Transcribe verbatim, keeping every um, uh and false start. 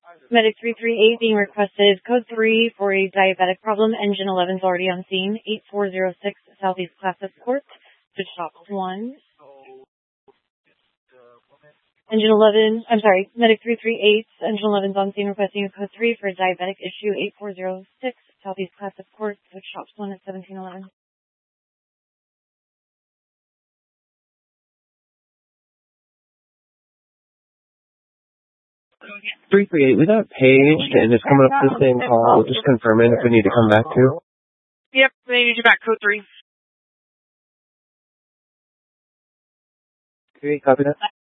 Medic three three eight being requested, code three for a diabetic problem. Engine eleven's already on scene. eight four zero six Southeast Classic Court. To shop one. Engine eleven, I'm sorry, Medic three three eight, Engine eleven's on scene requesting a code three for a diabetic issue. eight four zero six Southeast Classic Court. To shops one at seventeen eleven. three three eight, we got paged and it's coming up to the same call. Just confirming if we need to come back to. Yep, they need you back, code three. Okay, copy that.